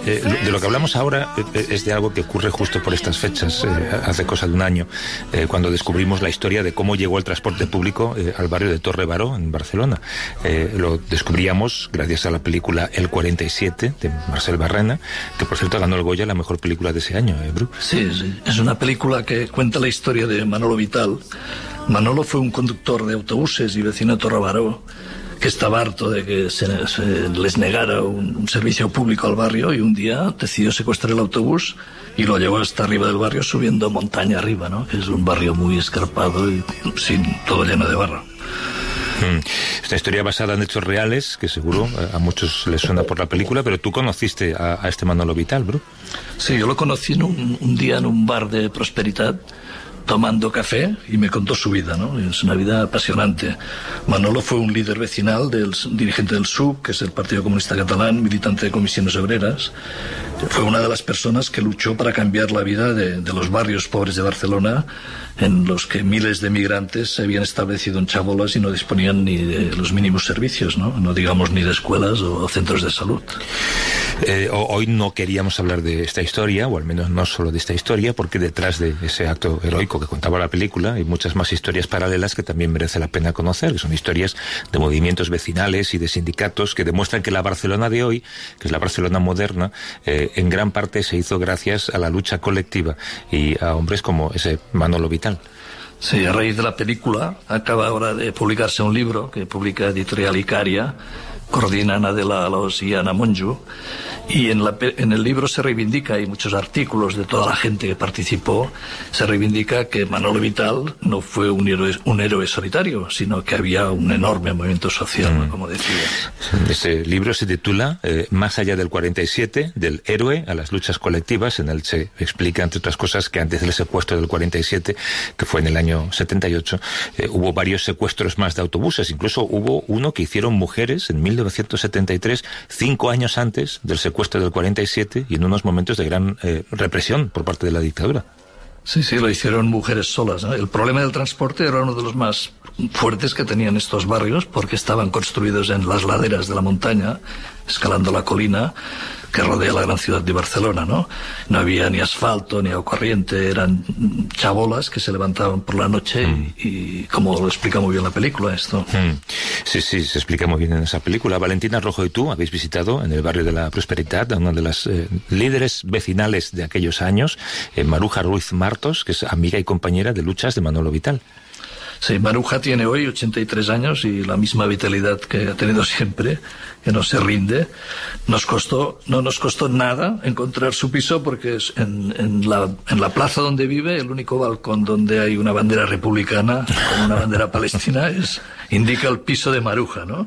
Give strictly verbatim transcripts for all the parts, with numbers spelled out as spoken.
Eh, de lo que hablamos ahora eh, es de algo que ocurre justo por estas fechas, eh, hace cosa de un año, eh, cuando descubrimos la historia de cómo llegó el transporte público eh, al barrio de Torre Baró, en Barcelona. Eh, lo descubríamos gracias a la película El cuarenta y siete, de Marcel Barrena, que por cierto ganó el Goya, la mejor película de ese año, ¿eh, Bru? Sí, sí, es una película que cuenta la historia de Manolo Vital. Manolo fue un conductor de autobuses y vecino de Torre Baró, que estaba harto de que se, se les negara un, un servicio público al barrio, y un día decidió secuestrar el autobús y lo llevó hasta arriba del barrio, subiendo montaña arriba, ¿no? Que es un barrio muy escarpado y sin, todo lleno de barro. Esta historia basada en hechos reales, que seguro a muchos les suena por la película, pero tú conociste a, a este Manolo Vital, Bru. Sí, yo lo conocí en un, un día en un bar de Prosperidad, tomando café, y me contó su vida, ¿no? Es una vida apasionante. Manolo fue un líder vecinal, del dirigente del S U C, que es el Partido Comunista Catalán, militante de Comisiones Obreras. Fue una de las personas que luchó para cambiar la vida de, de los barrios pobres de Barcelona, en los que miles de migrantes se habían establecido en chabolas y no disponían ni de los mínimos servicios, ¿no? No digamos ni de escuelas o centros de salud. Eh, hoy no queríamos hablar de esta historia, o al menos no solo de esta historia, porque detrás de ese acto heroico que contaba la película hay muchas más historias paralelas que también merece la pena conocer, que son historias de movimientos vecinales y de sindicatos que demuestran que la Barcelona de hoy, que es la Barcelona moderna, eh, en gran parte se hizo gracias a la lucha colectiva y a hombres como ese Manolo Vital. Sí, a raíz de la película acaba ahora de publicarse un libro que publica Editorial Icaria, coordinan Adela Alós y Ana Monjo, y en, la, en el libro se reivindica, y muchos artículos de toda la gente que participó, se reivindica que Manolo Vital no fue un héroe, un héroe solitario, sino que había un enorme movimiento social, mm. como decías. Ese libro se titula eh, Más allá del cuarenta y siete, del héroe a las luchas colectivas. En él se explica, entre otras cosas, que antes del secuestro del cuarenta y siete, que fue en el año setenta y ocho, eh, hubo varios secuestros más de autobuses. Incluso hubo uno que hicieron mujeres en mil novecientos setenta y tres, cinco años antes del secuestro del cuarenta y siete, y en unos momentos de gran eh, represión por parte de la dictadura. Sí, sí, lo hicieron mujeres solas, ¿no? El problema del transporte era uno de los más fuertes que tenían estos barrios, porque estaban construidos en las laderas de la montaña, escalando la colina que rodea la gran ciudad de Barcelona, ¿no? No había ni asfalto ni agua corriente, eran chabolas que se levantaban por la noche mm. y, y como lo explica muy bien la película esto. Mm. Sí, sí, se explica muy bien en esa película. Valentina Rojo y tú habéis visitado en el barrio de la Prosperidad a una de las eh, líderes vecinales de aquellos años, eh, Maruja Ruiz Martos, que es amiga y compañera de luchas de Manolo Vital. Sí, Maruja tiene hoy ochenta y tres años y la misma vitalidad que ha tenido siempre, que no se rinde. Nos costó, no nos costó nada encontrar su piso, porque es en, en, la, en la plaza donde vive, el único balcón donde hay una bandera republicana con una bandera palestina es, indica el piso de Maruja, ¿no?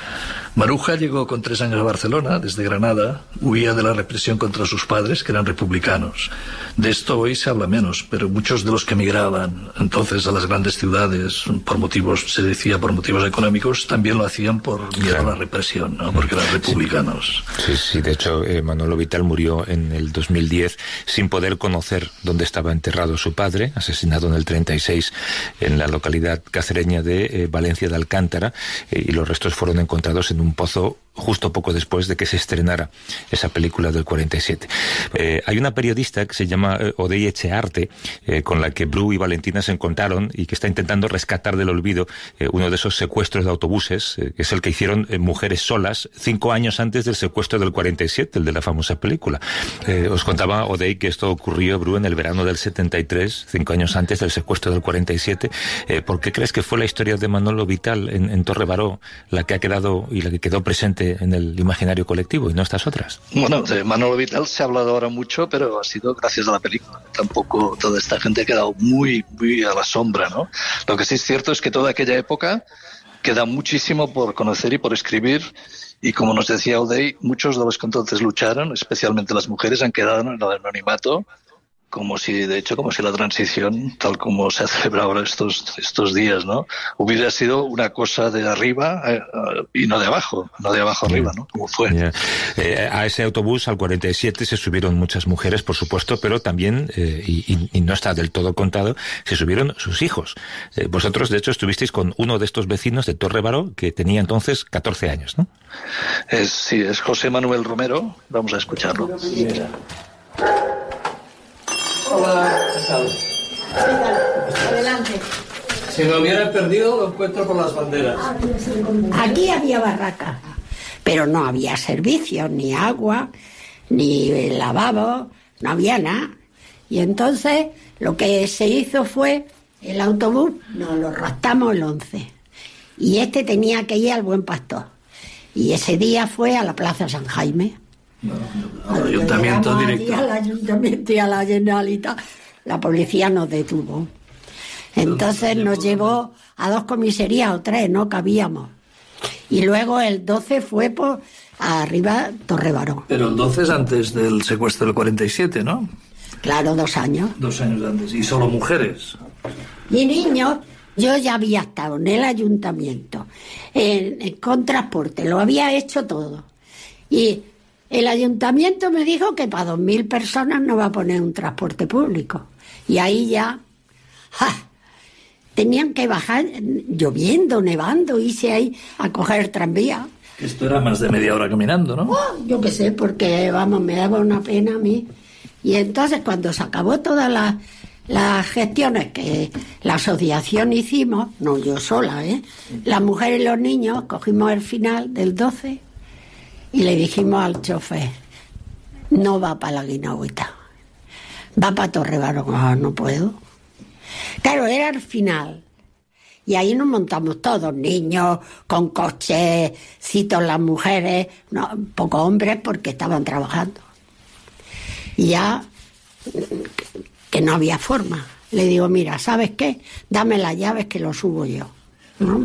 Maruja llegó con tres años a Barcelona, desde Granada, huía de la represión contra sus padres, que eran republicanos. De esto hoy se habla menos, pero muchos de los que emigraban entonces a las grandes ciudades, por motivos, se decía, por motivos económicos, también lo hacían por miedo claro. a la represión, ¿no? Porque eran republicanos. Sí, sí, de hecho, eh, Manolo Vital murió en el dos mil diez sin poder conocer dónde estaba enterrado su padre, asesinado en el treinta y seis en la localidad cacereña de eh, Valencia de Alcántara, eh, y los restos fueron encontrados en un un pozo justo poco después de que se estrenara esa película del cuarenta y siete. Eh, hay una periodista que se llama eh, Odey Echearte, eh, con la que Bru y Valentina se encontraron y que está intentando rescatar del olvido eh, uno de esos secuestros de autobuses, eh, que es el que hicieron eh, mujeres solas cinco años antes del secuestro del cuarenta y siete, el de la famosa película. Eh, os contaba Odey que esto ocurrió, Bru, en el verano del setenta y tres, cinco años antes del secuestro del cuarenta y siete. Eh, ¿Por qué crees que fue la historia de Manolo Vital en, en Torre Baró la que ha quedado y la que quedó presente en el imaginario colectivo y no estas otras? Bueno, de Manolo Vital se ha hablado ahora mucho, pero ha sido gracias a la película. Tampoco toda esta gente ha quedado muy, muy a la sombra, ¿no? Lo que sí es cierto es que toda aquella época queda muchísimo por conocer y por escribir, y como nos decía Odey, muchos de los que entonces lucharon, especialmente las mujeres, han quedado en el anonimato, como si, de hecho, como si la transición, tal como se celebra ahora estos, estos días, ¿no? Hubiera sido una cosa de arriba eh, y no de abajo, no de abajo arriba, ¿no? Como fue. Yeah. Eh, a ese autobús, al cuarenta y siete, se subieron muchas mujeres, por supuesto, pero también, eh, y, y no está del todo contado, se subieron sus hijos. Eh, vosotros, de hecho, estuvisteis con uno de estos vecinos de Torrebaró, que tenía entonces catorce años, ¿no? Es, sí, es José Manuel Romero. Vamos a escucharlo. Mira. Hola, ¿qué tal? Adelante. Si me hubiera perdido, lo encuentro por las banderas. Aquí había barracas, pero no había servicios, ni agua, ni lavabo, no había nada. Y entonces lo que se hizo fue, el autobús nos lo raptamos el once. Y este tenía que ir al Buen Pastor. Y ese día fue a la Plaza San Jaime. No, al ayuntamiento directo. Al ayuntamiento y a la Generalitat. La policía nos detuvo. Entonces nos llevó a dos comisarías o tres, no cabíamos. Y luego el doce fue por arriba Torrebaró. Pero el doce es antes del secuestro del cuarenta y siete, ¿no? Claro, dos años. Dos años antes. ¿Y solo mujeres? Y niños. Yo ya había estado en el ayuntamiento, en, en, con transporte, lo había hecho todo. Y el ayuntamiento me dijo que para dos mil personas no va a poner un transporte público. Y ahí ya ¡ja! Tenían que bajar lloviendo, nevando, irse ahí a coger el tranvía. Esto era más de media hora caminando, ¿no? Oh, yo qué sé, porque vamos, me daba una pena a mí. Y entonces cuando se acabó toda la... las gestiones que la asociación hicimos, no yo sola, ¿eh? Las mujeres y los niños cogimos el final del doce y le dijimos al chofer, no va para la Guinagüeta, va para Torrebaró. Ah, no puedo. Claro, era el final. Y ahí nos montamos todos, niños, con cochecitos, las mujeres, no, pocos hombres porque estaban trabajando. Y ya... que no había forma. Le digo, mira, ¿sabes qué? Dame las llaves que lo subo yo. ¿No?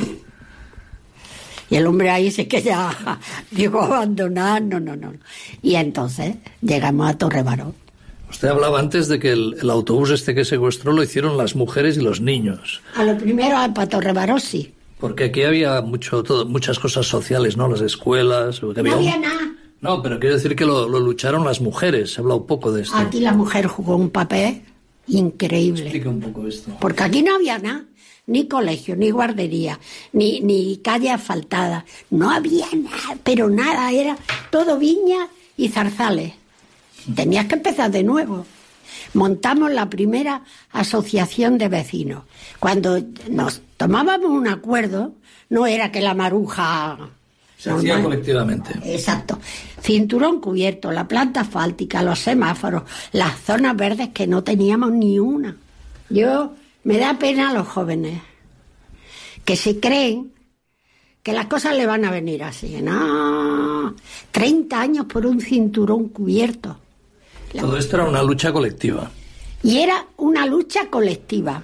Y el hombre ahí se que ya digo, abandonar, no, no, no. Y entonces llegamos a Torrebaró. Usted hablaba antes de que el, el autobús este que secuestró lo hicieron las mujeres y los niños. A lo primero, para Torrebaró, sí. Porque aquí había mucho, todo, muchas cosas sociales, ¿no? Las escuelas. No había, había un... nada. No, pero quiero decir que lo, lo lucharon las mujeres. Se ha hablado poco de esto. Aquí la mujer jugó un papel increíble. Explica un poco esto. Porque aquí no había nada. Ni colegio, ni guardería, ni, ni calle asfaltada. No había nada, pero nada. Era todo viña y zarzales. Tenías que empezar de nuevo. Montamos la primera asociación de vecinos. Cuando nos tomábamos un acuerdo, no era que la maruja... Se hacía normal. Colectivamente. Exacto. Cinturón cubierto, la planta asfáltica, los semáforos, las zonas verdes que no teníamos ni una. Yo, me da pena a los jóvenes que se creen que las cosas le van a venir así. No, treinta años por un cinturón cubierto. Todo esto era una lucha colectiva. Y era una lucha colectiva.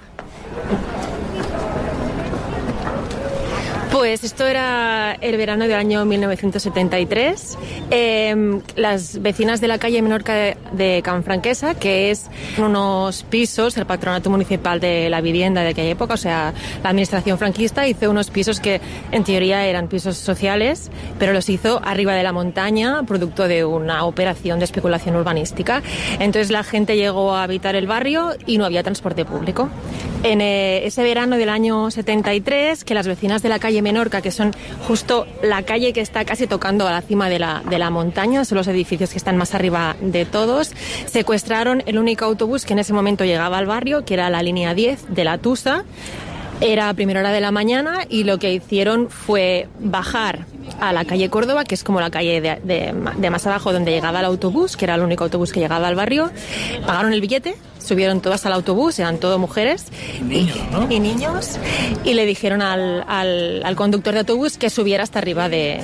Pues esto era el verano del año mil novecientos setenta y tres. Eh, las vecinas de la calle Menorca de, de Canfranquesa, que es unos pisos, el patronato municipal de la vivienda de aquella época, o sea, la administración franquista hizo unos pisos que en teoría eran pisos sociales, pero los hizo arriba de la montaña, producto de una operación de especulación urbanística. Entonces la gente llegó a habitar el barrio y no había transporte público. En eh, ese verano del año setenta y tres, que las vecinas de la calle Menorca, que son justo la calle que está casi tocando a la cima de la, de la montaña, son los edificios que están más arriba de todos, secuestraron el único autobús que en ese momento llegaba al barrio, que era la línea diez de la Tusa. Era a primera hora de la mañana y lo que hicieron fue bajar a la calle Córdoba, que es como la calle de, de, de más abajo donde llegaba el autobús, que era el único autobús que llegaba al barrio. Pagaron el billete, subieron todas al autobús, eran todo mujeres y niños, ¿no? Y niños, y le dijeron al, al, al conductor de autobús que subiera hasta arriba de,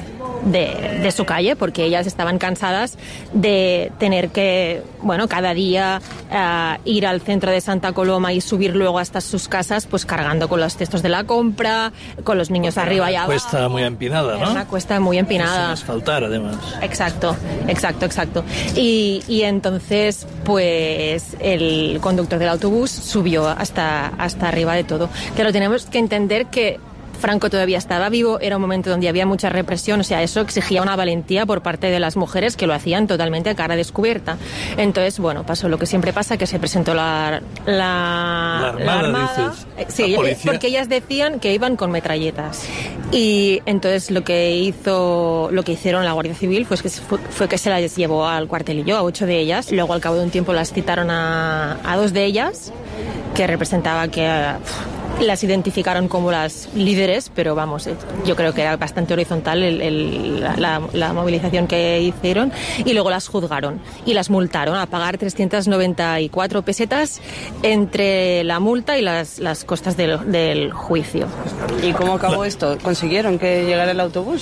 de, de su calle, porque ellas estaban cansadas de tener que, bueno, cada día uh, ir al centro de Santa Coloma y subir luego hasta sus casas, pues cargando con los cestos de la compra, con los niños arriba y abajo. Cuesta muy empinada, ¿no? Una cuesta muy empinada. Sin asfaltar, además. Exacto, exacto, exacto. Y, y entonces, pues, el conductor del autobús subió hasta, hasta arriba de todo. Claro, tenemos que entender que Franco todavía estaba vivo, era un momento donde había mucha represión, o sea, eso exigía una valentía por parte de las mujeres que lo hacían totalmente a cara descubierta. Entonces, bueno, pasó lo que siempre pasa, que se presentó la, la, la armada, la armada. Dices, sí, la policía. Porque ellas decían que iban con metralletas. Y entonces lo que hizo, lo que hicieron la Guardia Civil fue que, fue, fue que se las llevó al cuartelillo, a ocho de ellas. Luego, al cabo de un tiempo, las citaron a, a dos de ellas, que representaba que... Pff, las identificaron como las líderes, pero vamos, yo creo que era bastante horizontal el, el, la, la movilización que hicieron, y luego las juzgaron y las multaron a pagar trescientas noventa y cuatro pesetas entre la multa y las, las costas del, del juicio. ¿Y cómo acabó esto? ¿Consiguieron que llegara el autobús?